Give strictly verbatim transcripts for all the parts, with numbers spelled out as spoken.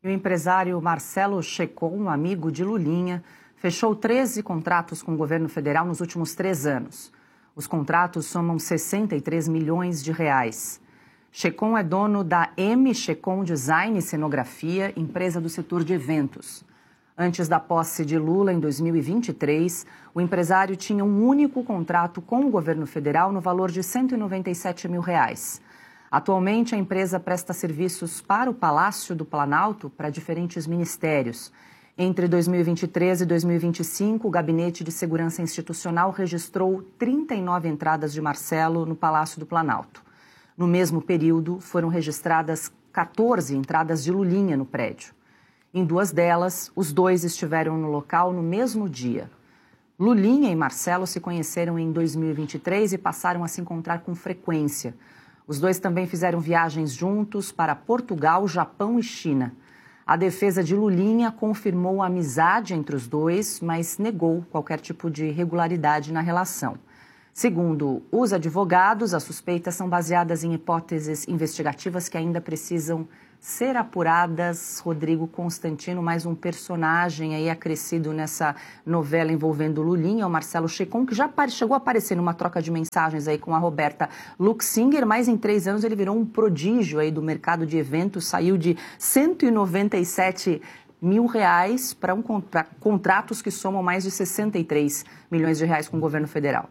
E o empresário Marcelo Checon, amigo de Lulinha, fechou treze contratos com o governo federal nos últimos três anos. Os contratos somam sessenta e três milhões de reais. Checon é dono da M Checon Design e Cenografia, empresa do setor de eventos. Antes da posse de Lula, em dois mil e vinte e três, o empresário tinha um único contrato com o governo federal no valor de cento e noventa e sete mil reais. Atualmente, a empresa presta serviços para o Palácio do Planalto para diferentes ministérios. Entre dois mil e vinte e três e dois mil e vinte e cinco, o Gabinete de Segurança Institucional registrou trinta e nove entradas de Marcelo no Palácio do Planalto. No mesmo período, foram registradas quatorze entradas de Lulinha no prédio. Em duas delas, os dois estiveram no local no mesmo dia. Lulinha e Marcelo se conheceram em dois mil e vinte e três e passaram a se encontrar com frequência. Os dois também fizeram viagens juntos para Portugal, Japão e China. A defesa de Lulinha confirmou a amizade entre os dois, mas negou qualquer tipo de irregularidade na relação. Segundo os advogados, as suspeitas são baseadas em hipóteses investigativas que ainda precisam ser apuradas. Rodrigo Constantino, mais um personagem aí acrescido nessa novela envolvendo Lulinha, o Marcelo Checon, que já chegou a aparecer numa troca de mensagens aí com a Roberta Luxinger, mas em três anos ele virou um prodígio aí do mercado de eventos, saiu de cento e noventa e sete mil reais para um contra... contratos que somam mais de sessenta e três milhões de reais com o governo federal.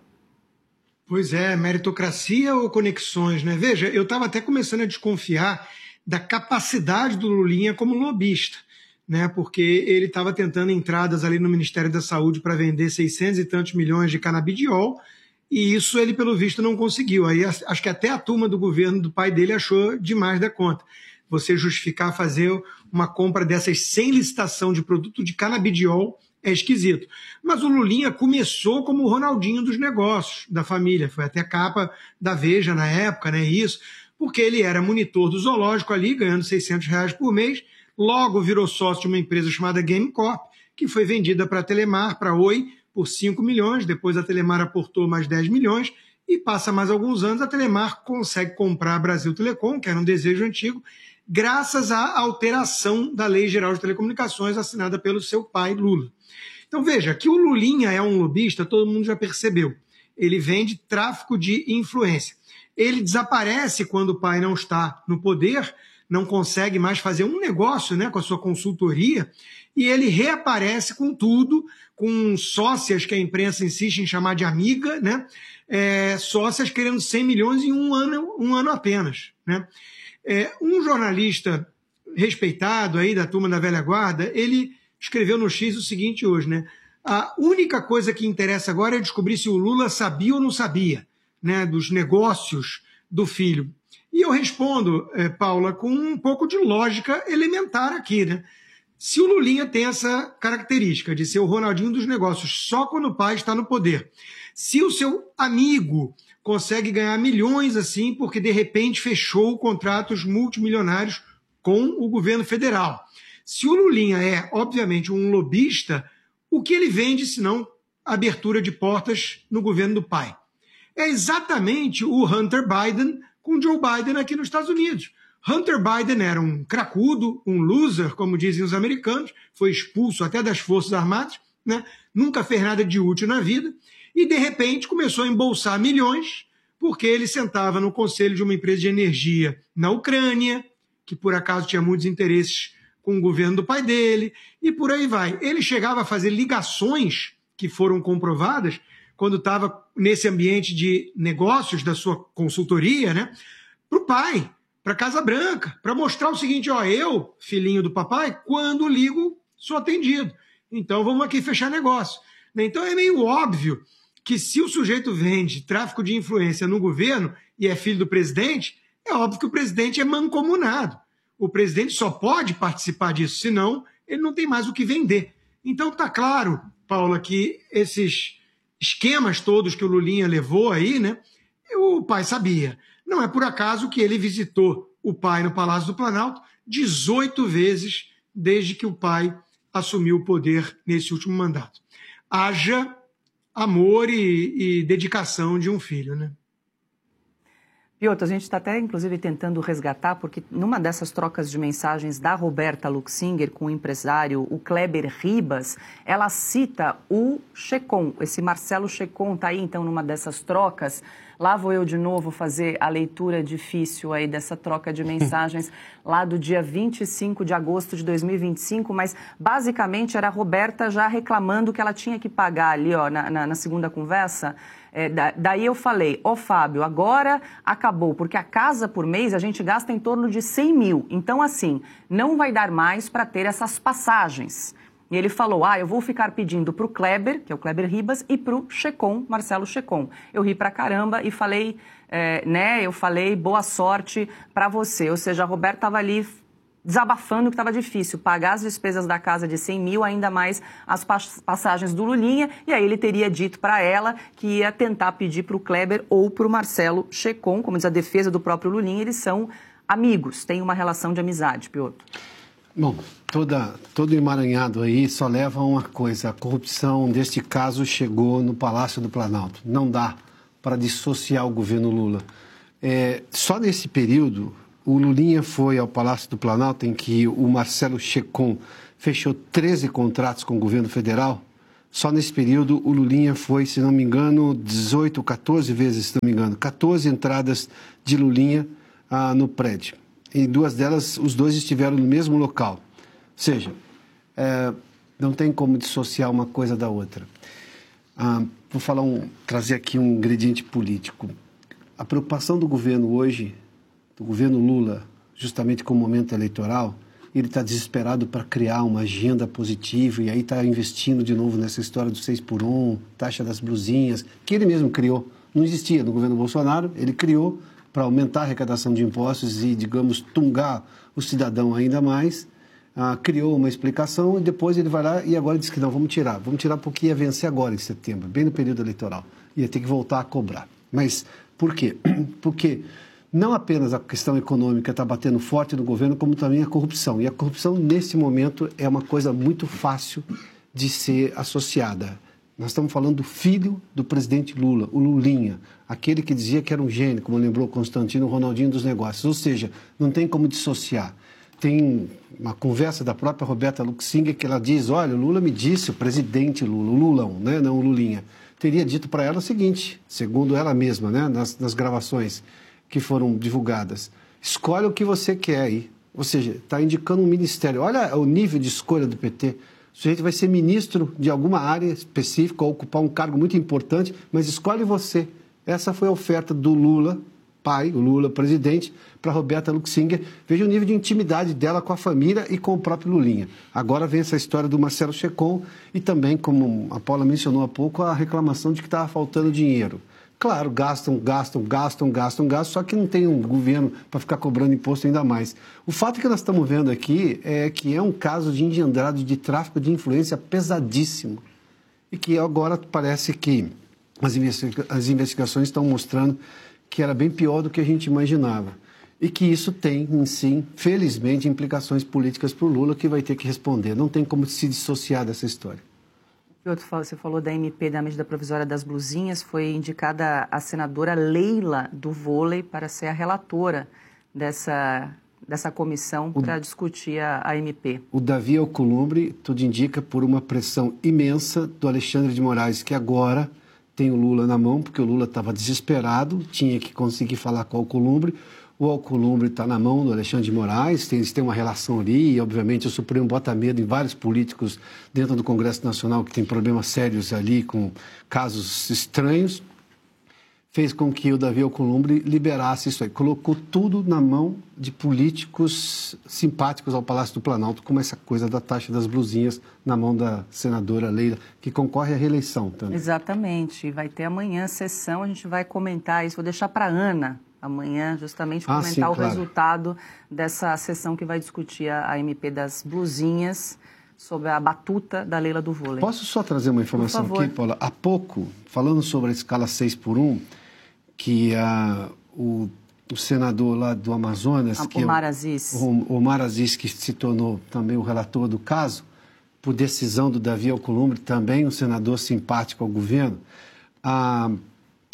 Pois é, meritocracia ou conexões, né? Veja, eu estava até começando a desconfiar da capacidade do Lulinha como lobista, né? Porque ele estava tentando entradas ali no Ministério da Saúde para vender seiscentos e tantos milhões de canabidiol, e isso ele, pelo visto, não conseguiu. Aí acho que até a turma do governo do pai dele achou demais da conta. Você justificar fazer uma compra dessas sem licitação de produto de canabidiol é esquisito. Mas o Lulinha começou como o Ronaldinho dos negócios da família. Foi até capa da Veja na época, né? Isso, porque ele era monitor do zoológico ali, ganhando seiscentos reais por mês. Logo virou sócio de uma empresa chamada GameCorp, que foi vendida para a Telemar, para a Oi, por cinco milhões. Depois a Telemar aportou mais dez milhões. E passa mais alguns anos, a Telemar consegue comprar a Brasil Telecom, que era um desejo antigo, graças à alteração da Lei Geral de Telecomunicações assinada pelo seu pai, Lula. Então veja, que o Lulinha é um lobista, todo mundo já percebeu. Ele vende tráfico de influência. Ele desaparece quando o pai não está no poder, não consegue mais fazer um negócio, né, com a sua consultoria, e ele reaparece com tudo, com sócias que a imprensa insiste em chamar de amiga, né, é, sócias querendo cem milhões em um ano, um ano apenas, né. É, um jornalista respeitado aí da turma da velha guarda, ele escreveu no X o seguinte hoje, né? A única coisa que interessa agora é descobrir se o Lula sabia ou não sabia, né, dos negócios do filho. E eu respondo, eh, Paula, com um pouco de lógica elementar aqui, né? Se o Lulinha tem essa característica de ser o Ronaldinho dos negócios só quando o pai está no poder, se o seu amigo consegue ganhar milhões assim porque de repente fechou contratos multimilionários com o governo federal, se o Lulinha é, obviamente, um lobista, o que ele vende, senão abertura de portas no governo do pai? É exatamente o Hunter Biden com Joe Biden aqui nos Estados Unidos. Hunter Biden era um cracudo, um loser, como dizem os americanos, foi expulso até das Forças Armadas, né? Nunca fez nada de útil na vida, e de repente começou a embolsar milhões, porque ele sentava no conselho de uma empresa de energia na Ucrânia, que por acaso tinha muitos interesses com o governo do pai dele, e por aí vai. Ele chegava a fazer ligações que foram comprovadas quando estava nesse ambiente de negócios da sua consultoria, né, para o pai, para a Casa Branca, para mostrar o seguinte, ó, eu, filhinho do papai, quando ligo, sou atendido. Então vamos aqui fechar negócio. Então é meio óbvio que se o sujeito vende tráfico de influência no governo e é filho do presidente, é óbvio que o presidente é mancomunado. O presidente só pode participar disso, senão ele não tem mais o que vender. Então está claro, Paula, que esses esquemas todos que o Lulinha levou aí, né, o pai sabia. Não é por acaso que ele visitou o pai no Palácio do Planalto dezoito vezes desde que o pai assumiu o poder nesse último mandato. Haja amor e, e dedicação de um filho, né? Piotr, a gente está até, inclusive, tentando resgatar, porque numa dessas trocas de mensagens da Roberta Luxinger com o empresário, o Kleber Ribas, ela cita o Checon, esse Marcelo Checon está aí, então, numa dessas trocas. Lá vou eu de novo fazer a leitura difícil aí dessa troca de mensagens lá do dia vinte e cinco de agosto de dois mil e vinte e cinco, mas basicamente era a Roberta já reclamando que ela tinha que pagar ali, ó, na, na, na segunda conversa. É, da, daí eu falei, ó, Fábio, agora acabou, porque a casa por mês a gente gasta em torno de cem mil. Então, assim, não vai dar mais para ter essas passagens. E ele falou, ah, eu vou ficar pedindo para o Kleber, que é o Kleber Ribas, e para o Checon, Marcelo Checon. Eu ri pra caramba e falei, é, né, eu falei boa sorte para você. Ou seja, a Roberta estava ali desabafando que estava difícil pagar as despesas da casa de cem mil, ainda mais as passagens do Lulinha, e aí ele teria dito para ela que ia tentar pedir para o Kleber ou para o Marcelo Checon, como diz a defesa do próprio Lulinha, eles são amigos, têm uma relação de amizade, Piotr. Bom, toda, todo emaranhado aí só leva a uma coisa, a corrupção neste caso chegou no Palácio do Planalto, não dá para dissociar o governo Lula. É, só nesse período, o Lulinha foi ao Palácio do Planalto, em que o Marcelo Checon fechou treze contratos com o governo federal. Só nesse período, o Lulinha foi, se não me engano, dezoito, quatorze vezes, se não me engano, quatorze entradas de Lulinha ah, no prédio. Em duas delas, os dois estiveram no mesmo local. Ou seja, é, não tem como dissociar uma coisa da outra. Ah, vou falar um, trazer aqui um ingrediente político. A preocupação do governo hoje, do governo Lula, justamente com o momento eleitoral, ele está desesperado para criar uma agenda positiva e aí está investindo de novo nessa história do seis por um, taxa das blusinhas, que ele mesmo criou. Não existia no governo Bolsonaro, ele criou para aumentar a arrecadação de impostos e, digamos, tungar o cidadão ainda mais. Ah, criou uma explicação e depois ele vai lá e agora diz que não, vamos tirar. Vamos tirar porque ia vencer agora em setembro, bem no período eleitoral. Ia ter que voltar a cobrar. Mas por quê? Porque não apenas a questão econômica está batendo forte no governo, como também a corrupção. E a corrupção, nesse momento, é uma coisa muito fácil de ser associada. Nós estamos falando do filho do presidente Lula, o Lulinha, aquele que dizia que era um gênio, como lembrou Constantino Ronaldinho dos negócios. Ou seja, não tem como dissociar. Tem uma conversa da própria Roberta Luxinger que ela diz, olha, o Lula me disse, o presidente Lula, o Lulão, né, não o Lulinha, teria dito para ela o seguinte, segundo ela mesma, né, nas, nas gravações que foram divulgadas, escolhe o que você quer aí. Ou seja, está indicando um ministério. Olha o nível de escolha do P T. O sujeito vai ser ministro de alguma área específica ou ocupar um cargo muito importante, mas escolhe você. Essa foi a oferta do Lula, pai, o Lula, presidente, para Roberta Luxinger. Veja o nível de intimidade dela com a família e com o próprio Lulinha. Agora vem essa história do Marcelo Checon e também, como a Paula mencionou há pouco, a reclamação de que estava faltando dinheiro. Claro, gastam, gastam, gastam, gastam, gastam, só que não tem um governo para ficar cobrando imposto ainda mais. O fato que nós estamos vendo aqui é que é um caso de engendrado de tráfico de influência pesadíssimo e que agora parece que as, investiga- as investigações estão mostrando que era bem pior do que a gente imaginava e que isso tem, em si, felizmente, implicações políticas para o Lula que vai ter que responder. Não tem como se dissociar dessa história. Você falou da M P, da medida provisória das blusinhas, foi indicada a senadora Leila do vôlei para ser a relatora dessa, dessa comissão para discutir a, a M P. O Davi Alcolumbre, tudo indica, por uma pressão imensa do Alexandre de Moraes, que agora tem o Lula na mão, porque o Lula estava desesperado, tinha que conseguir falar com o Alcolumbre. O Alcolumbre está na mão do Alexandre de Moraes, tem, eles têm uma relação ali e, obviamente, o Supremo bota medo em vários políticos dentro do Congresso Nacional que tem problemas sérios ali, com casos estranhos. Fez com que o Davi Alcolumbre liberasse isso aí. Colocou tudo na mão de políticos simpáticos ao Palácio do Planalto, como essa coisa da taxa das blusinhas na mão da senadora Leila, que concorre à reeleição também. Exatamente. Vai ter amanhã a sessão, a gente vai comentar isso. Vou deixar para a Ana amanhã, justamente, comentar ah, sim, o claro. resultado dessa sessão que vai discutir a, a M P das blusinhas sobre a batuta da Leila do vôlei. Posso só trazer uma informação aqui, Paula? Há pouco, falando sobre a escala seis por um, que a, o, o senador lá do Amazonas... A, que Omar Aziz. O Omar Aziz, que se tornou também o relator do caso, por decisão do Davi Alcolumbre, também um senador simpático ao governo, a...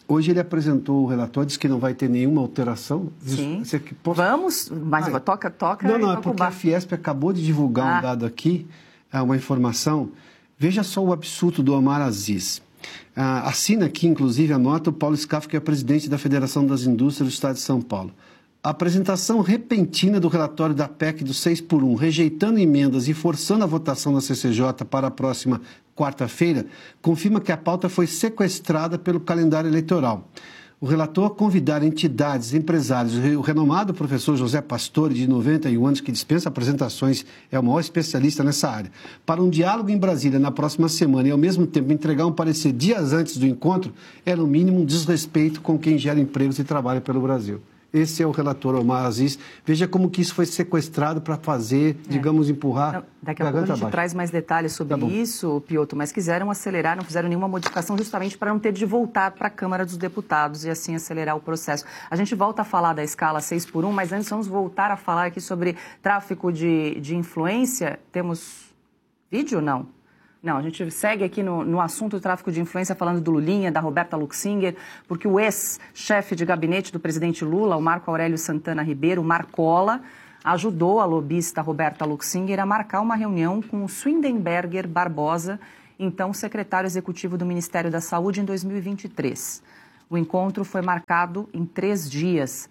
Hoje ele apresentou o relatório, disse que não vai ter nenhuma alteração. Sim. Você, posso... Vamos, mas ah, toca, toca. Não, não, é porque a Fiesp acabou de divulgar ah. um dado aqui, uma informação. Veja só o absurdo do Omar Aziz. Ah, assina aqui, inclusive, a nota o Paulo Scaff, que é presidente da Federação das Indústrias do Estado de São Paulo. A apresentação repentina do relatório da P E C do seis por um, rejeitando emendas e forçando a votação da C C J para a próxima quarta-feira, confirma que a pauta foi sequestrada pelo calendário eleitoral. O relator convidar entidades, empresários, o renomado professor José Pastore, de noventa e um anos, que dispensa apresentações, é o maior especialista nessa área, para um diálogo em Brasília na próxima semana e, ao mesmo tempo, entregar um parecer dias antes do encontro, é, no mínimo, um desrespeito com quem gera empregos e trabalha pelo Brasil. Esse é o relator Omar Aziz. Veja como que isso foi sequestrado para fazer, é. digamos, empurrar... Não, daqui a pouco a gente abaixo. traz mais detalhes sobre tá isso, Piotr, mas quiseram acelerar, não fizeram nenhuma modificação justamente para não ter de voltar para a Câmara dos Deputados e assim acelerar o processo. A gente volta a falar da escala seis por um, mas antes vamos voltar a falar aqui sobre tráfico de, de influência. Temos vídeo ou não? Não, a gente segue aqui no, no assunto do tráfico de influência falando do Lulinha, da Roberta Luxinger, porque o ex-chefe de gabinete do presidente Lula, o Marco Aurélio Santana Ribeiro, Marcola, ajudou a lobista Roberta Luxinger a marcar uma reunião com o Swindenberger Barbosa, então secretário executivo do Ministério da Saúde, em dois mil e vinte e três. O encontro foi marcado em três dias.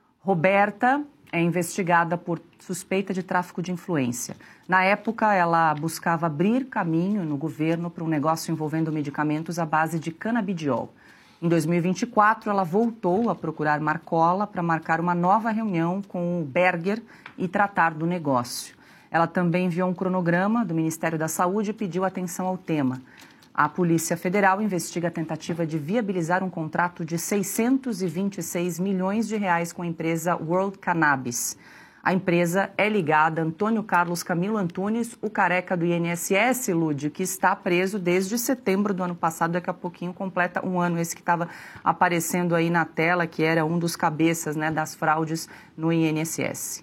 Roberta é investigada por suspeita de tráfico de influência. Na época, ela buscava abrir caminho no governo para um negócio envolvendo medicamentos à base de canabidiol. Em dois mil e vinte e quatro, ela voltou a procurar Marcola para marcar uma nova reunião com o Berger e tratar do negócio. Ela também enviou um cronograma do Ministério da Saúde e pediu atenção ao tema. A Polícia Federal investiga a tentativa de viabilizar um contrato de seiscentos e vinte e seis milhões de reais com a empresa World Cannabis. A empresa é ligada a Antônio Carlos Camilo Antunes, o careca do I N S S, Lud, que está preso desde setembro do ano passado. Daqui a pouquinho completa um ano, esse que estava aparecendo aí na tela, que era um dos cabeças, né, das fraudes no I N S S.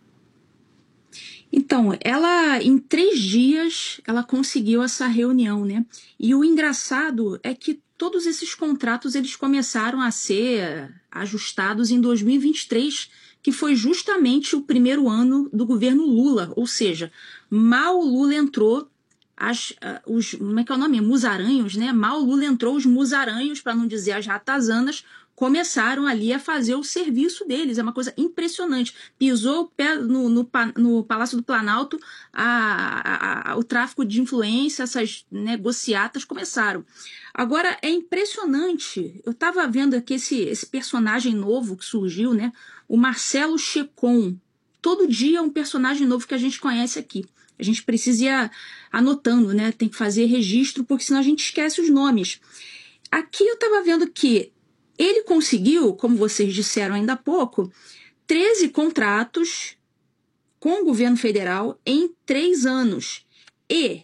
Então, ela, em três dias, ela conseguiu essa reunião, né? E o engraçado é que todos esses contratos, eles começaram a ser ajustados em dois mil e vinte e três, que foi justamente o primeiro ano do governo Lula, ou seja, mal o Lula entrou, as, uh, os, como é que é o nome? Musaranhos, né? Mal o Lula entrou, os musaranhos, para não dizer as ratazanas, começaram ali a fazer o serviço deles. É uma coisa impressionante. Pisou o pé no, no, no Palácio do Planalto, a, a, a, o tráfico de influência, essas negociatas começaram. Agora, é impressionante. Eu estava vendo aqui esse, esse personagem novo que surgiu, né? O Marcelo Checon. Todo dia é um personagem novo que a gente conhece aqui. A gente precisa ir anotando, né? Tem que fazer registro, porque senão a gente esquece os nomes. Aqui eu estava vendo que ele conseguiu, como vocês disseram ainda há pouco, treze contratos com o governo federal em três anos. E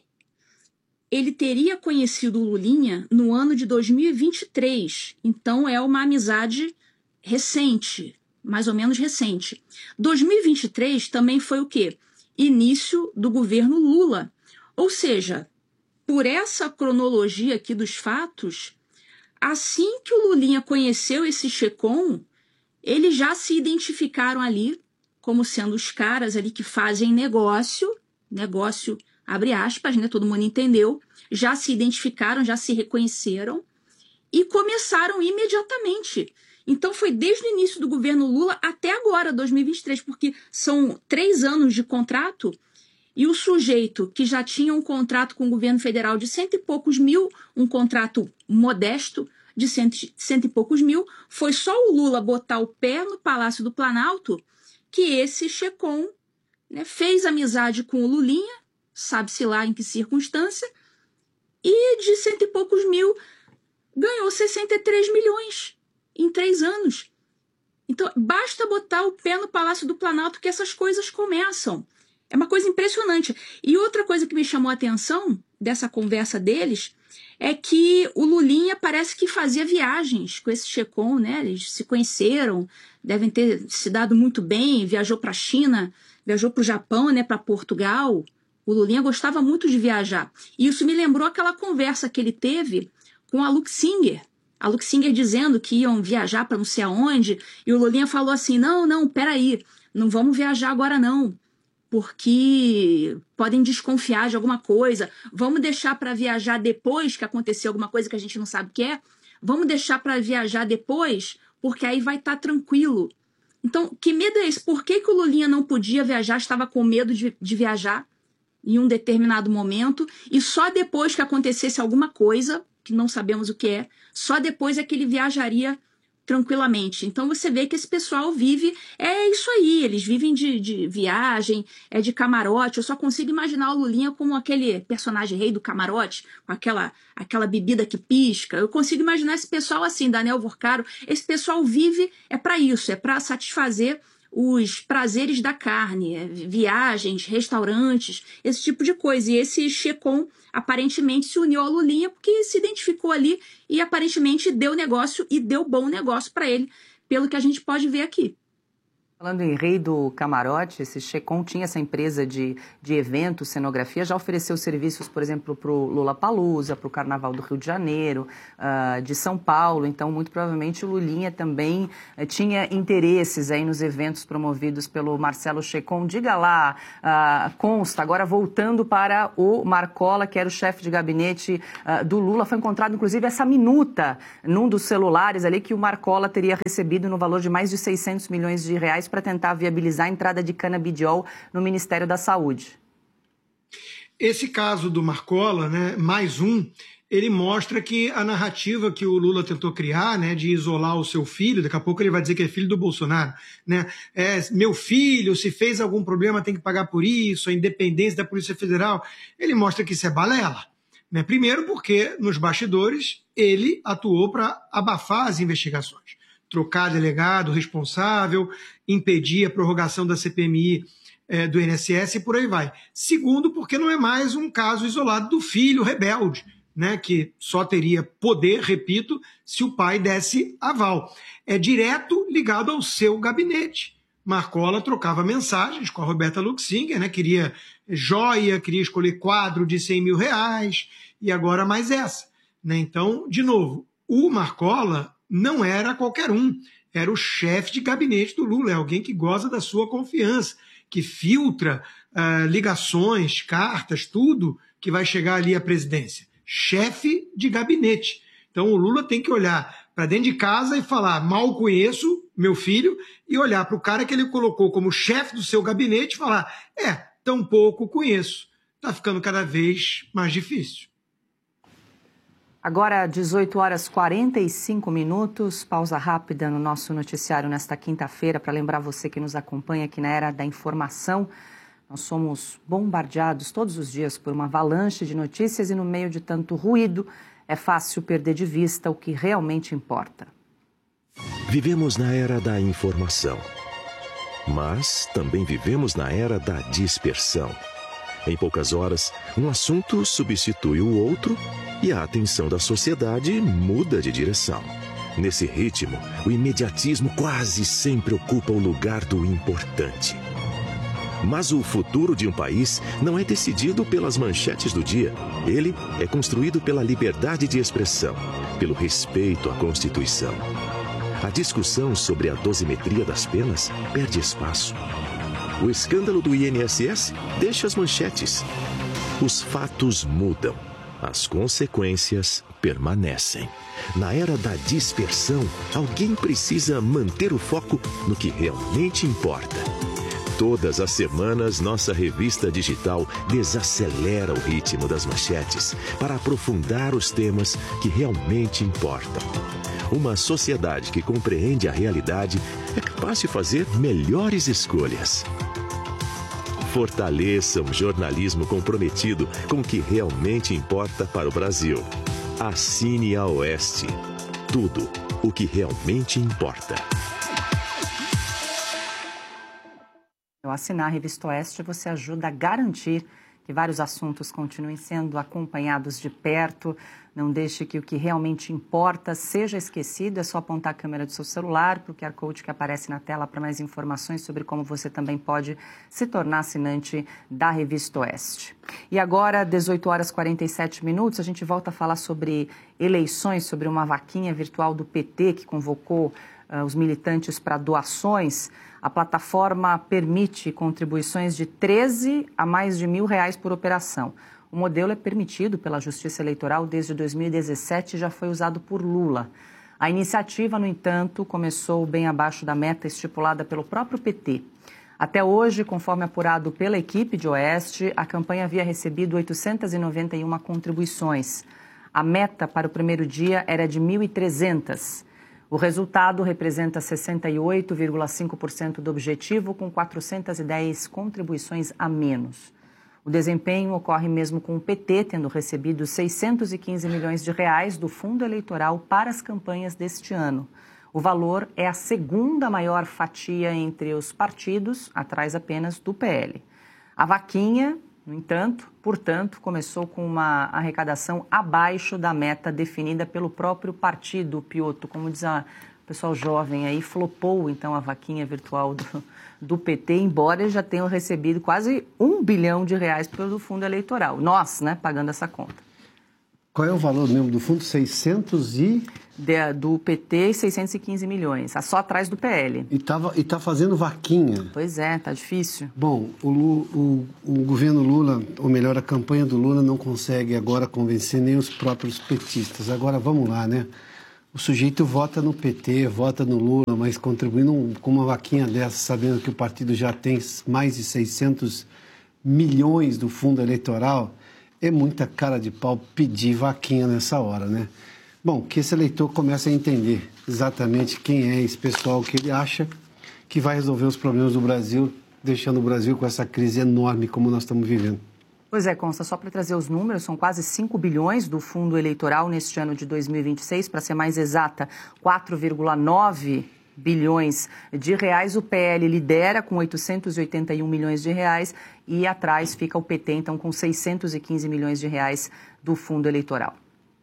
ele teria conhecido o Lulinha no ano de dois mil e vinte e três. Então é uma amizade recente, mais ou menos recente. dois mil e vinte e três também foi o quê? Início do governo Lula. Ou seja, por essa cronologia aqui dos fatos, assim que o Lulinha conheceu esse Checon, eles já se identificaram ali como sendo os caras ali que fazem negócio, negócio, abre aspas, né? Todo mundo entendeu, já se identificaram, já se reconheceram e começaram imediatamente. Então foi desde o início do governo Lula até agora, dois mil e vinte e três, porque são três anos de contrato. E o sujeito que já tinha um contrato com o governo federal de cento e poucos mil, um contrato modesto de cento, cento e poucos mil, foi só o Lula botar o pé no Palácio do Planalto que esse Checon, né, fez amizade com o Lulinha, sabe-se lá em que circunstância, e de cento e poucos mil ganhou sessenta e três milhões em três anos. Então, basta botar o pé no Palácio do Planalto que essas coisas começam. É uma coisa impressionante. E outra coisa que me chamou a atenção dessa conversa deles é que o Lulinha parece que fazia viagens com esse Checon, né? Eles se conheceram, devem ter se dado muito bem, viajou para a China, viajou para o Japão, né? Para Portugal. O Lulinha gostava muito de viajar. E isso me lembrou aquela conversa que ele teve com a Luxinger, a Luxinger dizendo que iam viajar para não sei aonde, e o Lulinha falou assim, não, não, peraí, não vamos viajar agora não, porque podem desconfiar de alguma coisa, vamos deixar para viajar depois que acontecer alguma coisa que a gente não sabe o que é, vamos deixar para viajar depois, porque aí vai estar tranquilo. Então, que medo é esse? Por que que o Lulinha não podia viajar, estava com medo de, de viajar em um determinado momento, e só depois que acontecesse alguma coisa, que não sabemos o que é, só depois é que ele viajaria tranquilamente. Então você vê que esse pessoal vive, é isso aí, eles vivem de, de viagem, é de camarote. Eu só consigo imaginar o Lulinha como aquele personagem rei do camarote, com aquela, aquela bebida que pisca. Eu consigo imaginar esse pessoal assim, Daniel Vorcaro. Esse pessoal vive, é para isso, é para satisfazer os prazeres da carne, viagens, restaurantes, esse tipo de coisa. E esse Checon aparentemente se uniu ao Lulinha porque se identificou ali e aparentemente deu negócio e deu bom negócio para ele, pelo que a gente pode ver aqui. Falando em rei do camarote, esse Checon tinha essa empresa de, de eventos, cenografia, já ofereceu serviços, por exemplo, para o Lollapalooza, para o Carnaval do Rio de Janeiro, uh, de São Paulo. Então, muito provavelmente, o Lulinha também uh, tinha interesses aí nos eventos promovidos pelo Marcelo Checon. Diga lá, uh, consta, agora voltando para o Marcola, que era o chefe de gabinete uh, do Lula, foi encontrado, inclusive, essa minuta num dos celulares ali que o Marcola teria recebido no valor de mais de seiscentos milhões de reais para tentar viabilizar a entrada de canabidiol no Ministério da Saúde. Esse caso do Marcola, né, mais um, ele mostra que a narrativa que o Lula tentou criar, né, de isolar o seu filho, daqui a pouco ele vai dizer que é filho do Bolsonaro, né, é, meu filho, se fez algum problema tem que pagar por isso, a independência da Polícia Federal, ele mostra que isso é balela. Né? Primeiro porque, nos bastidores, ele atuou para abafar as investigações. Trocar delegado responsável, impedir a prorrogação da C P M I é, do I N S S e por aí vai. Segundo, porque não é mais um caso isolado do filho rebelde, né, que só teria poder, repito, se o pai desse aval. É direto ligado ao seu gabinete. Marcola trocava mensagens com a Roberta Luxinger, né, queria joia, queria escolher quadro de cem mil reais, e agora mais essa. Né? Então, de novo, o Marcola não era qualquer um, era o chefe de gabinete do Lula, é alguém que goza da sua confiança, que filtra uh, ligações, cartas, tudo que vai chegar ali à presidência. Chefe de gabinete. Então o Lula tem que olhar para dentro de casa e falar, mal conheço meu filho, e olhar para o cara que ele colocou como chefe do seu gabinete e falar, é, tampouco conheço. Está ficando cada vez mais difícil. Agora, dezoito horas e quarenta e cinco minutos, pausa rápida no nosso noticiário nesta quinta-feira, para lembrar você que nos acompanha aqui na Era da Informação. Nós somos bombardeados todos os dias por uma avalanche de notícias e no meio de tanto ruído, é fácil perder de vista o que realmente importa. Vivemos na Era da Informação, mas também vivemos na Era da Dispersão. Em poucas horas, um assunto substitui o outro e a atenção da sociedade muda de direção. Nesse ritmo, o imediatismo quase sempre ocupa o lugar do importante. Mas o futuro de um país não é decidido pelas manchetes do dia. Ele é construído pela liberdade de expressão, pelo respeito à Constituição. A discussão sobre a dosimetria das penas perde espaço. O escândalo do I N S S deixa as manchetes. Os fatos mudam. As consequências permanecem. Na era da dispersão, alguém precisa manter o foco no que realmente importa. Todas as semanas, nossa revista digital desacelera o ritmo das manchetes para aprofundar os temas que realmente importam. Uma sociedade que compreende a realidade é capaz de fazer melhores escolhas. Fortaleça um jornalismo comprometido com o que realmente importa para o Brasil. Assine a Oeste. Tudo o que realmente importa. Ao assinar a Revista Oeste, você ajuda a garantir que vários assuntos continuem sendo acompanhados de perto Não deixe que o que realmente importa seja esquecido. É só apontar a câmera do seu celular para o Q R Code que aparece na tela para mais informações sobre como você também pode se tornar assinante da Revista Oeste. E agora, dezoito horas e quarenta e sete minutos, a gente volta a falar sobre eleições, sobre uma vaquinha virtual do P T que convocou uh, os militantes para doações. A plataforma permite contribuições de treze a mais de mil reais por operação. O modelo é permitido pela Justiça Eleitoral desde dois mil e dezessete e já foi usado por Lula. A iniciativa, no entanto, começou bem abaixo da meta estipulada pelo próprio P T. Até hoje, conforme apurado pela equipe de Oeste, a campanha havia recebido oitocentas e noventa e uma contribuições. A meta para o primeiro dia era de mil e trezentas. O resultado representa sessenta e oito vírgula cinco por cento do objetivo, com quatrocentas e dez contribuições a menos. O desempenho ocorre mesmo com o P T tendo recebido seiscentos e quinze milhões de reais do fundo eleitoral para as campanhas deste ano. O valor é a segunda maior fatia entre os partidos, atrás apenas do P L. A vaquinha, no entanto, portanto, começou com uma arrecadação abaixo da meta definida pelo próprio partido, Piotto. Como diz a o pessoal jovem aí, flopou então a vaquinha virtual do, do P T, embora eles já tenham recebido quase um bilhão de reais pelo fundo eleitoral. Nós, né, pagando essa conta. Qual é o valor mesmo do fundo? seiscentos e... De, do P T, seiscentos e quinze milhões, só atrás do P L. E está e tá fazendo vaquinha. Pois é, tá difícil. Bom, o, o, o governo Lula, ou melhor, a campanha do Lula não consegue agora convencer nem os próprios petistas. Agora, vamos lá, né? O sujeito vota no P T, vota no Lula, mas contribuindo com uma vaquinha dessa, sabendo que o partido já tem mais de seiscentos milhões do fundo eleitoral, é muita cara de pau pedir vaquinha nessa hora, né? Bom, que esse eleitor comece a entender exatamente quem é esse pessoal que ele acha que vai resolver os problemas do Brasil, deixando o Brasil com essa crise enorme como nós estamos vivendo. Pois é, Consta, só para trazer os números, são quase cinco bilhões do fundo eleitoral neste ano de dois mil e vinte e seis, para ser mais exata, quatro vírgula nove bilhões de reais. O P L lidera com oitocentos e oitenta e um milhões de reais e atrás fica o P T, então, com seiscentos e quinze milhões de reais do fundo eleitoral.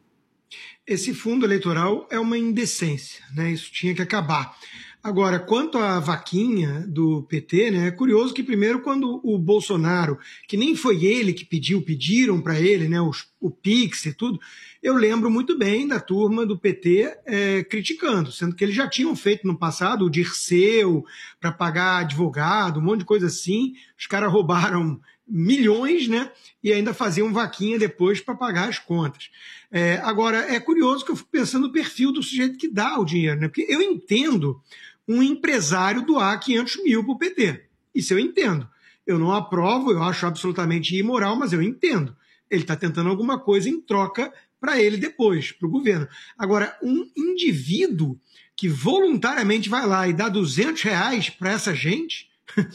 Esse fundo eleitoral é uma indecência, né? Isso tinha que acabar. Agora, quanto à vaquinha do P T, né, é curioso que primeiro quando o Bolsonaro, que nem foi ele que pediu, pediram para ele, né, os, o Pix e tudo, eu lembro muito bem da turma do P T é, criticando, sendo que eles já tinham feito no passado o Dirceu para pagar advogado, um monte de coisa assim, os caras roubaram milhões, né, e ainda faziam vaquinha depois para pagar as contas. É, agora, é curioso que eu fico pensando no perfil do sujeito que dá o dinheiro, né, porque eu entendo um empresário doar quinhentos mil para o P T. Isso eu entendo. Eu não aprovo, eu acho absolutamente imoral, mas eu entendo. Ele está tentando alguma coisa em troca para ele depois, para o governo. Agora, um indivíduo que voluntariamente vai lá e dá duzentos reais para essa gente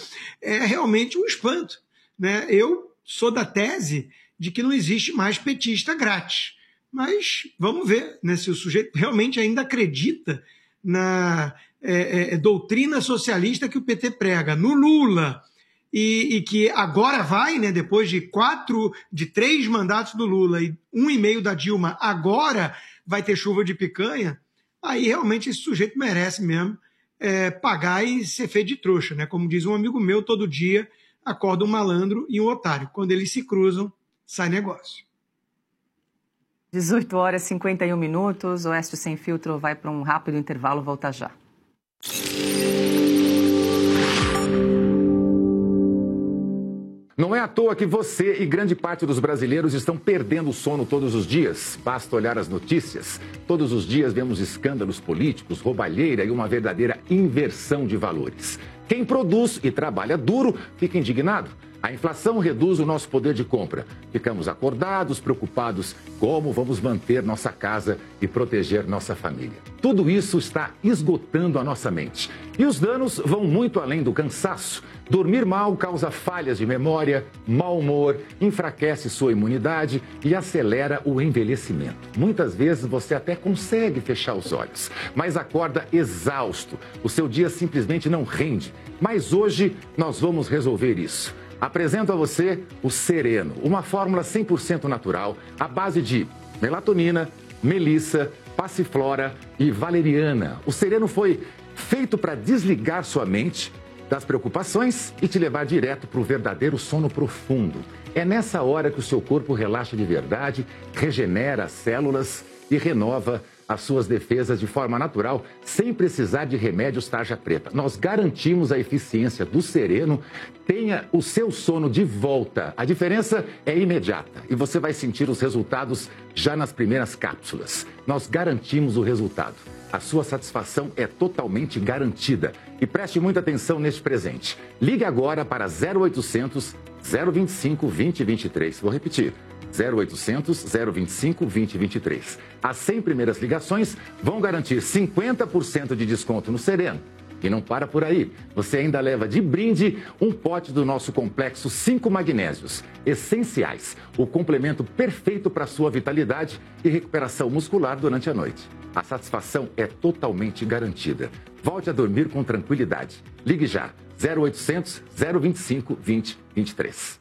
é realmente um espanto, né? Eu sou da tese de que não existe mais petista grátis. Mas vamos ver, né, se o sujeito realmente ainda acredita na é, é, doutrina socialista que o P T prega, no Lula, e, e que agora vai, né, depois de quatro, de três mandatos do Lula e um e meio da Dilma, agora vai ter chuva de picanha, aí realmente esse sujeito merece mesmo é, pagar e ser feito de trouxa, né? Como diz um amigo meu, todo dia acorda um malandro e um otário. Quando eles se cruzam, sai negócio. dezoito horas e cinquenta e um minutos, Oeste Sem Filtro vai para um rápido intervalo, volta já. Não é à toa que você e grande parte dos brasileiros estão perdendo o sono todos os dias. Basta olhar as notícias. Todos os dias vemos escândalos políticos, roubalheira e uma verdadeira inversão de valores. Quem produz e trabalha duro fica indignado. A inflação reduz o nosso poder de compra. Ficamos acordados, preocupados como vamos manter nossa casa e proteger nossa família. Tudo isso está esgotando a nossa mente. E os danos vão muito além do cansaço. Dormir mal causa falhas de memória, mau humor, enfraquece sua imunidade e acelera o envelhecimento. Muitas vezes você até consegue fechar os olhos, mas acorda exausto. O seu dia simplesmente não rende. Mas hoje nós vamos resolver isso. Apresento a você o Sereno, uma fórmula cem por cento natural, à base de melatonina, melissa, passiflora e valeriana. O Sereno foi feito para desligar sua mente das preocupações e te levar direto para o verdadeiro sono profundo. É nessa hora que o seu corpo relaxa de verdade, regenera as células e renova as suas defesas de forma natural, sem precisar de remédios tarja preta. Nós garantimos a eficiência do Sereno. Tenha o seu sono de volta. A diferença é imediata e você vai sentir os resultados já nas primeiras cápsulas. Nós garantimos o resultado. A sua satisfação é totalmente garantida. E preste muita atenção neste presente. Ligue agora para zero oitocentos, zero vinte e cinco, vinte, vinte e três. Vou repetir. zero oitocentos, zero vinte e cinco, vinte, vinte e três. As cem primeiras ligações vão garantir cinquenta por cento de desconto no Sereno. E não para por aí. Você ainda leva de brinde um pote do nosso complexo cinco magnésios essenciais. O complemento perfeito para a sua vitalidade e recuperação muscular durante a noite. A satisfação é totalmente garantida. Volte a dormir com tranquilidade. Ligue já. zero oitocentos, zero vinte e cinco, vinte, vinte e três.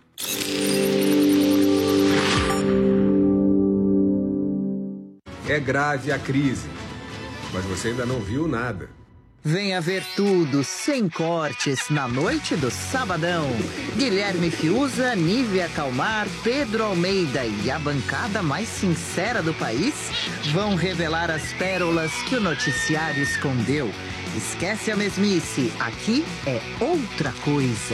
É grave a crise, mas você ainda não viu nada. Venha ver tudo, sem cortes, na noite do Sabadão. Guilherme Fiuza, Nívia Calmar, Pedro Almeida e a bancada mais sincera do país vão revelar as pérolas que o noticiário escondeu. Esquece a mesmice, aqui é outra coisa.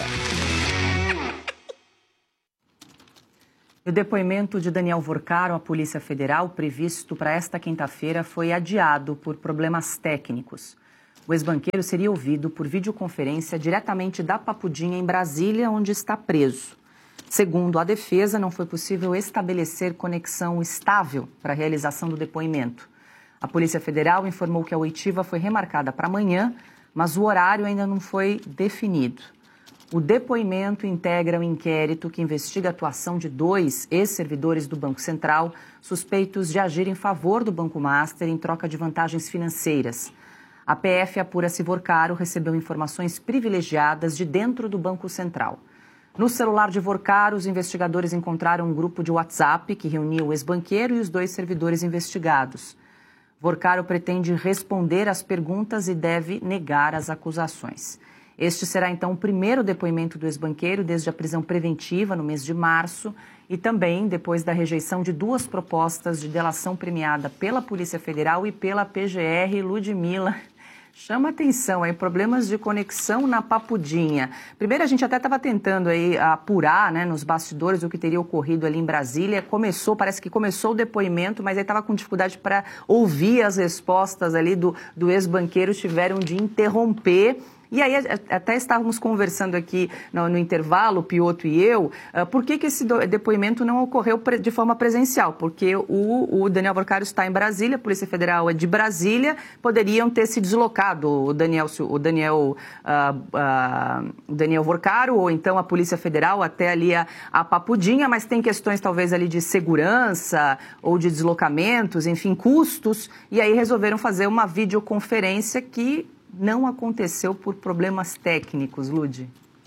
O depoimento de Daniel Vorcaro à Polícia Federal, previsto para esta quinta-feira, foi adiado por problemas técnicos. O ex-banqueiro seria ouvido por videoconferência diretamente da Papudinha, em Brasília, onde está preso. Segundo a defesa, não foi possível estabelecer conexão estável para a realização do depoimento. A Polícia Federal informou que a oitiva foi remarcada para amanhã, mas o horário ainda não foi definido. O depoimento integra um inquérito que investiga a atuação de dois ex-servidores do Banco Central suspeitos de agir em favor do Banco Master em troca de vantagens financeiras. A P F apura se Vorcaro recebeu informações privilegiadas de dentro do Banco Central. No celular de Vorcaro, os investigadores encontraram um grupo de WhatsApp que reunia o ex-banqueiro e os dois servidores investigados. Vorcaro pretende responder às perguntas e deve negar as acusações. Este será, então, o primeiro depoimento do ex-banqueiro desde a prisão preventiva no mês de março e também depois da rejeição de duas propostas de delação premiada pela Polícia Federal e pela P G R. Ludmila, chama atenção aí, problemas de conexão na Papudinha. Primeiro, a gente até estava tentando aí apurar, né, nos bastidores o que teria ocorrido ali em Brasília. Começou, parece que começou o depoimento, mas aí estava com dificuldade para ouvir as respostas ali do, do ex-banqueiro, tiveram de interromper. E aí até estávamos conversando aqui no, no intervalo, Piotr e eu, uh, por que, que esse do, depoimento não ocorreu pre, de forma presencial? Porque o, o Daniel Vorcaro está em Brasília, a Polícia Federal é de Brasília, poderiam ter se deslocado o Daniel, o Daniel, uh, uh, Daniel Vorcaro ou então a Polícia Federal até ali a, a Papudinha, mas tem questões talvez ali de segurança ou de deslocamentos, enfim, custos, e aí resolveram fazer uma videoconferência que não aconteceu por problemas técnicos, Lud?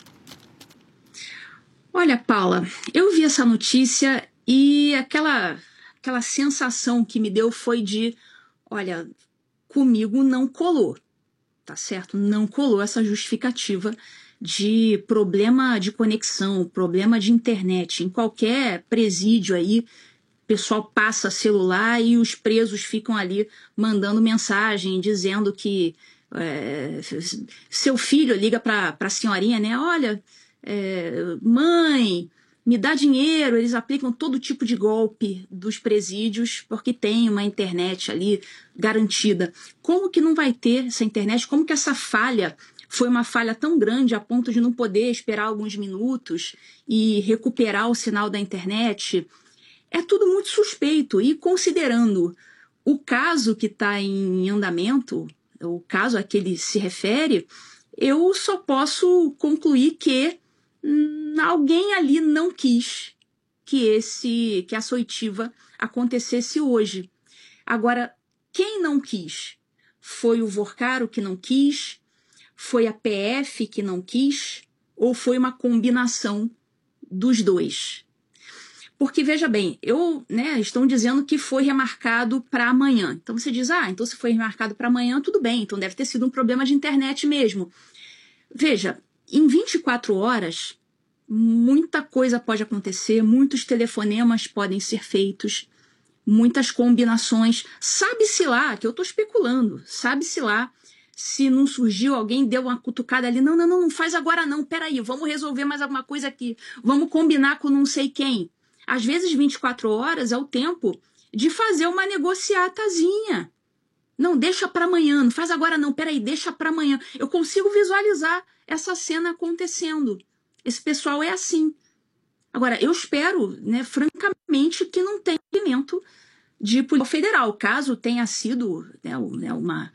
Olha, Paula, eu vi essa notícia e aquela, aquela sensação que me deu foi de, olha, comigo não colou, tá certo? Não colou essa justificativa de problema de conexão, problema de internet. Em qualquer presídio aí, o pessoal passa celular e os presos ficam ali mandando mensagem, dizendo que É, seu filho liga para a senhorinha, né? Olha, é, mãe, me dá dinheiro. Eles aplicam todo tipo de golpe dos presídios porque tem uma internet ali garantida. Como que não vai ter essa internet? Como que essa falha foi uma falha tão grande a ponto de não poder esperar alguns minutos e recuperar o sinal da internet? É tudo muito suspeito. E considerando o caso que está em andamento, o caso a que ele se refere, eu só posso concluir que hum, alguém ali não quis que, esse, que essa oitiva acontecesse hoje. Agora, quem não quis? Foi o Vorcaro que não quis? Foi a P F que não quis? Ou foi uma combinação dos dois? Porque, veja bem, eu, né, estão dizendo que foi remarcado para amanhã. Então você diz, ah, então se foi remarcado para amanhã, tudo bem, então deve ter sido um problema de internet mesmo. Veja, em vinte e quatro horas, muita coisa pode acontecer, muitos telefonemas podem ser feitos, muitas combinações. Sabe-se lá, que eu estou especulando, sabe-se lá se não surgiu, alguém deu uma cutucada ali, não, não, não, não faz agora não, peraí, vamos resolver mais alguma coisa aqui, vamos combinar com não sei quem. Às vezes vinte e quatro horas é o tempo de fazer uma negociatazinha. Não, deixa para amanhã, não faz agora não, peraí, deixa para amanhã. Eu consigo visualizar essa cena acontecendo. Esse pessoal é assim. Agora, eu espero, né, francamente, que não tenha envolvimento de polícia federal, caso tenha sido, né, uma...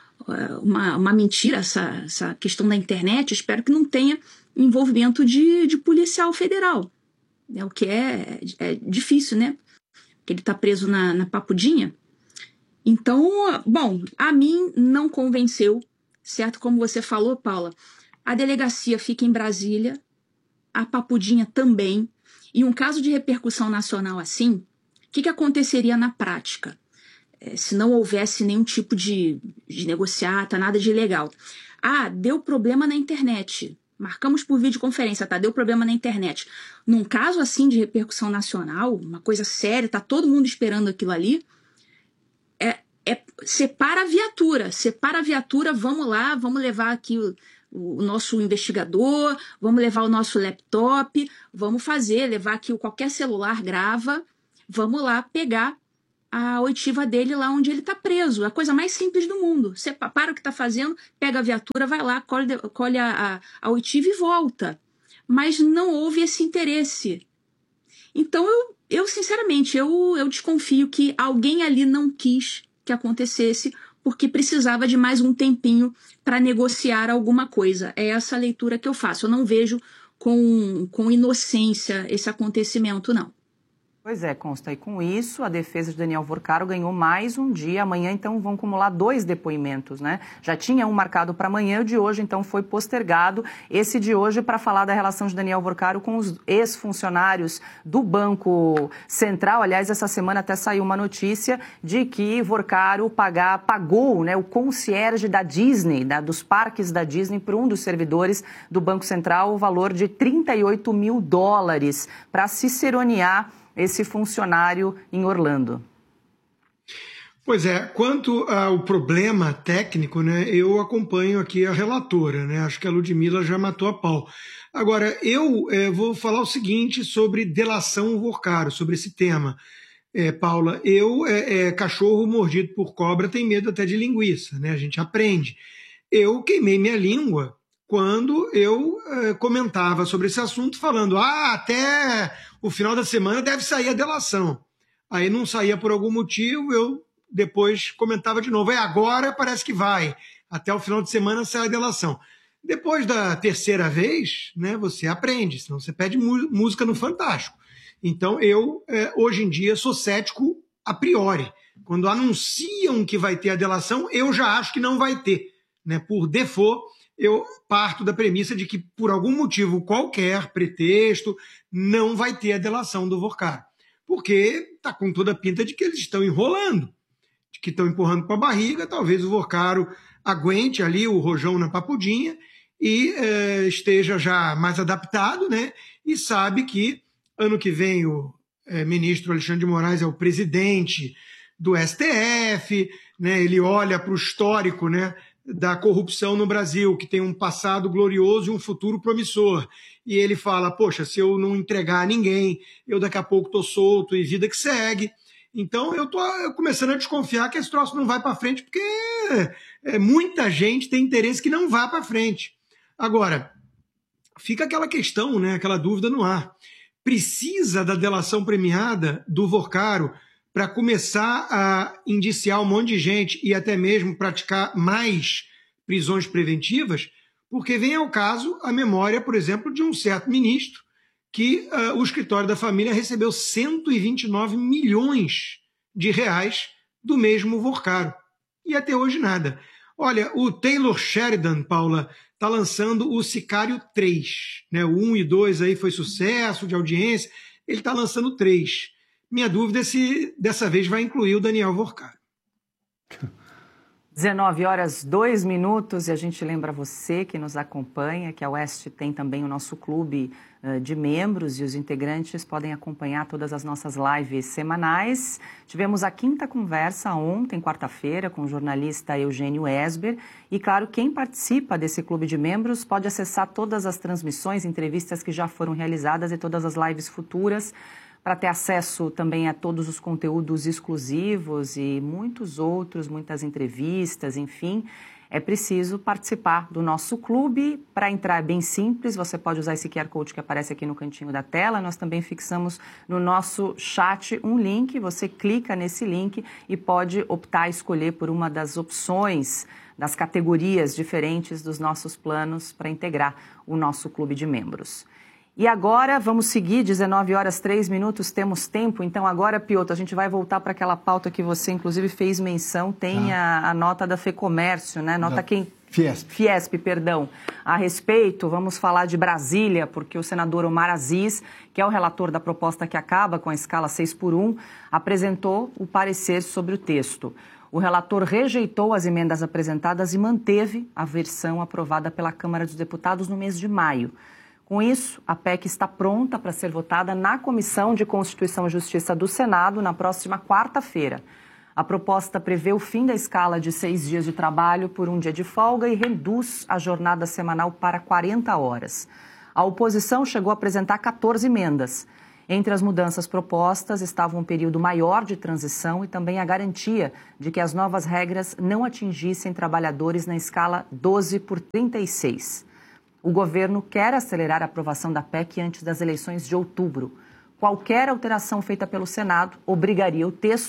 Uma, uma mentira essa, essa questão da internet, espero que não tenha envolvimento de, de policial federal, né? O que é, é difícil, né? Porque ele está preso na, na papudinha. Então, bom, a mim não convenceu, certo? Como você falou, Paula, a delegacia fica em Brasília, a papudinha também, e um caso de repercussão nacional assim, o que, que aconteceria na prática? Se não houvesse nenhum tipo de, de negociata, nada de ilegal. Ah, deu problema na internet. Marcamos por videoconferência, tá? Deu problema na internet. Num caso assim de repercussão nacional, uma coisa séria, tá todo mundo esperando aquilo ali, é, é, separa a viatura, separa a viatura, vamos lá, vamos levar aqui o, o nosso investigador, vamos levar o nosso laptop, vamos fazer, levar aqui qualquer celular, grava, vamos lá pegar a oitiva dele lá onde ele está preso. A coisa mais simples do mundo. Você para o que está fazendo, pega a viatura, vai lá, colhe, colhe a, a, a oitiva e volta. Mas não houve esse interesse. Então, eu, eu sinceramente, eu, eu desconfio que alguém ali não quis que acontecesse porque precisava de mais um tempinho para negociar alguma coisa. É essa a leitura que eu faço. Eu não vejo com, com inocência esse acontecimento, não. Pois é, Consta, e com isso a defesa de Daniel Vorcaro ganhou mais um dia. Amanhã, então, vão acumular dois depoimentos, né? Já tinha um marcado para amanhã, o de hoje, então, foi postergado. Esse de hoje para falar da relação de Daniel Vorcaro com os ex-funcionários do Banco Central. Aliás, essa semana até saiu uma notícia de que Vorcaro pagar, pagou, né, o concierge da Disney, da, dos parques da Disney, para um dos servidores do Banco Central, o valor de trinta e oito mil dólares para ciceronear esse funcionário em Orlando. Pois é, quanto ao problema técnico, né, eu acompanho aqui a relatora, né, acho que a Ludmila já matou a pau. Agora, eu é, vou falar o seguinte sobre delação Vorcaro, sobre esse tema. É, Paula, eu, é, é, cachorro mordido por cobra tem medo até de linguiça, né, a gente aprende. Eu queimei minha língua quando eu é, comentava sobre esse assunto, falando, ah, até o final da semana deve sair a delação. Aí não saía por algum motivo, eu depois comentava de novo, é agora parece que vai, até o final de semana sai a delação. Depois da terceira vez, né, você aprende, senão você pede música no Fantástico. Então eu, é, hoje em dia, sou cético a priori. Quando anunciam que vai ter a delação, eu já acho que não vai ter, né, por default. Eu parto da premissa de que, por algum motivo qualquer, pretexto, não vai ter a delação do Vorcaro. Porque está com toda a pinta de que eles estão enrolando, de que estão empurrando com a barriga. Talvez o Vorcaro aguente ali o rojão na papudinha e é, esteja já mais adaptado, né? E sabe que ano que vem o é, ministro Alexandre de Moraes é o presidente do S T F, né? Ele olha para o histórico, né, da corrupção no Brasil, que tem um passado glorioso e um futuro promissor. E ele fala, poxa, se eu não entregar a ninguém, eu daqui a pouco estou solto e vida que segue. Então eu estou começando a desconfiar que esse troço não vai para frente, porque é, muita gente tem interesse que não vá para frente. Agora, fica aquela questão, né, aquela dúvida no ar. Precisa da delação premiada do Vorcaro para começar a indiciar um monte de gente e até mesmo praticar mais prisões preventivas, porque vem ao caso a memória, por exemplo, de um certo ministro que uh, o escritório da família recebeu cento e vinte e nove milhões de reais do mesmo Vorcaro. E até hoje nada. Olha, o Taylor Sheridan, Paula, está lançando o Sicário três. Né? O um e dois aí foi sucesso de audiência. ele está lançando três. Minha dúvida é se dessa vez vai incluir o Daniel Vorcaro. dezenove horas, dois minutos, e a gente lembra você que nos acompanha que a Oeste tem também o nosso clube uh, de membros e os integrantes podem acompanhar todas as nossas lives semanais. Tivemos a quinta conversa ontem, quarta-feira, com o jornalista Eugênio Esber. E, claro, quem participa desse clube de membros pode acessar todas as transmissões, entrevistas que já foram realizadas e todas as lives futuras, para ter acesso também a todos os conteúdos exclusivos e muitos outros, muitas entrevistas, enfim. É preciso participar do nosso clube. Para entrar é bem simples, você pode usar esse Q R Code que aparece aqui no cantinho da tela. Nós também fixamos no nosso chat um link, você clica nesse link e pode optar a escolher por uma das opções, das categorias diferentes dos nossos planos para integrar o nosso clube de membros. E agora, vamos seguir, dezenove horas, três minutos, temos tempo. Então agora, Piotr, a gente vai voltar para aquela pauta que você, inclusive, fez menção. Tem ah. a, a nota da FEComércio, né? Nota da quem... Fiesp. Fiesp, perdão. A respeito, vamos falar de Brasília, porque o senador Omar Aziz, que é o relator da proposta que acaba com a escala seis por um, apresentou o parecer sobre o texto. O relator rejeitou as emendas apresentadas e manteve a versão aprovada pela Câmara dos Deputados no mês de maio. Com isso, a P E C está pronta para ser votada na Comissão de Constituição e Justiça do Senado na próxima quarta-feira. A proposta prevê o fim da escala de seis dias de trabalho por um dia de folga e reduz a jornada semanal para quarenta horas. A oposição chegou a apresentar quatorze emendas. Entre as mudanças propostas estava um período maior de transição e também a garantia de que as novas regras não atingissem trabalhadores na escala doze por trinta e seis. O governo quer acelerar a aprovação da P E C antes das eleições de outubro. Qualquer alteração feita pelo Senado obrigaria o texto